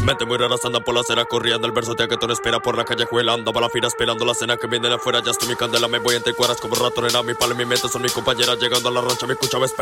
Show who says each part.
Speaker 1: Mente muy raras andan por la acera corriendo. El verso que tú no espera por la calle juelando. Va la fila esperando la cena que viene de afuera. Ya estoy mi candela, me voy entre cuadras como rato. Nena, mi palo y mi mente son mi compañera. Llegando a la rancha, mi cuchaba espera.